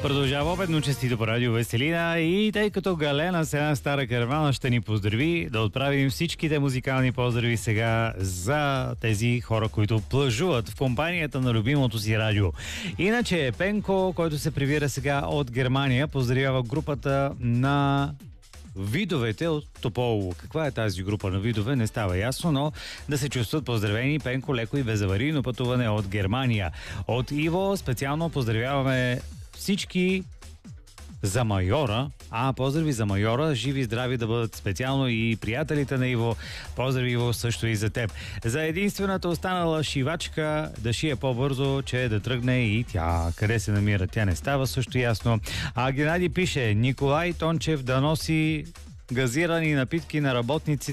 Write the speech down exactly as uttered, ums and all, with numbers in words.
Продължава обедно честито по радио Веселина и тъй като Галена с една стара каравана ще ни поздрави, да отправим всичките музикални поздрави сега за тези хора, които плъжуват в компанията на любимото си радио. Иначе Пенко, който се прибира сега от Германия, поздравява групата на Видовете от Тополово. Каква е тази група на Видове, не става ясно, но да се чувстват поздравени. Пенко, леко и безаварийно пътуване от Германия. От Иво специално поздравяваме всички за майора. А, поздрави за майора. Живи и здрави да бъдат специално и приятелите на Иво. Поздрави, Иво, също и за теб. За единствената останала шивачка да шие по-бързо, че да тръгне и тя. Къде се намира? Тя не става също ясно. А Геннадий пише: Николай Тончев да носи газирани напитки на работниците